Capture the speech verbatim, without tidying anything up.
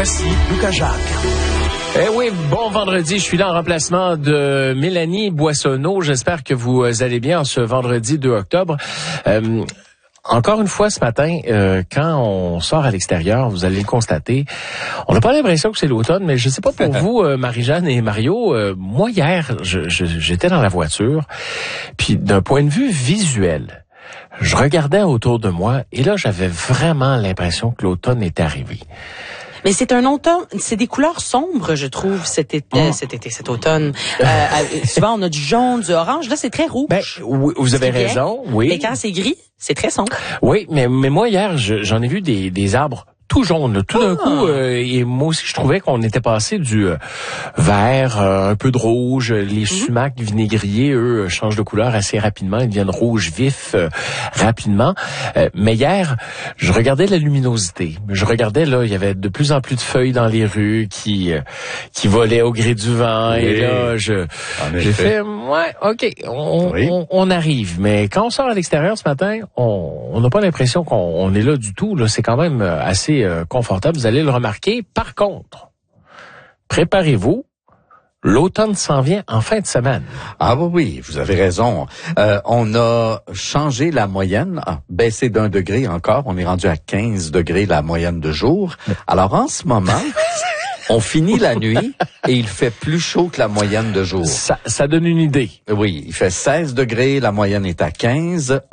Voici Lucas Jacques. Eh oui, bon vendredi. Je suis là en remplacement de Mélanie Boissonneau. J'espère que vous allez bien en ce vendredi deux octobre. Euh, Encore une fois, ce matin, euh, quand on sort à l'extérieur, vous allez le constater, on n'a pas l'impression que c'est l'automne, mais je sais pas pour vous, euh, Marie-Jeanne et Mario, euh, moi hier, je, je, j'étais dans la voiture, puis d'un point de vue visuel, je regardais autour de moi, et là, j'avais vraiment l'impression que l'automne était arrivé. Mais c'est un automne, c'est des couleurs sombres, je trouve, cet été, oh. cet été, cet automne. Euh, souvent, on a du jaune, du orange. Là, c'est très rouge. Ben, oui, vous avez raison, oui. Mais quand c'est gris, c'est très sombre. Oui, mais, mais moi, hier, je, j'en ai vu des, des arbres tout jaune, là. Tout d'un ah. coup, euh, et moi aussi, je trouvais qu'on était passé du euh, vert, euh, un peu de rouge. Les mm-hmm. sumacs vinaigriers, eux, changent de couleur assez rapidement. Ils deviennent rouge vif euh, rapidement. Euh, mais hier, je regardais la luminosité. Je regardais, là, il y avait de plus en plus de feuilles dans les rues qui euh, qui volaient au gré du vent. Oui. Et là, je j'ai fait, ouais, OK, on, oui. on, on arrive. Mais quand on sort à l'extérieur ce matin, on n'a pas l'impression qu'on on est là du tout. Là, c'est quand même assez confortable, vous allez le remarquer. Par contre, préparez-vous, l'automne s'en vient en fin de semaine. Ah oui, oui, vous avez raison. Euh, on a changé la moyenne, ah, baissé d'un degré encore, on est rendu à quinze degrés la moyenne de jour. Alors en ce moment, on finit la nuit et il fait plus chaud que la moyenne de jour. Ça, ça donne une idée. Oui, il fait seize degrés, la moyenne est à quinze.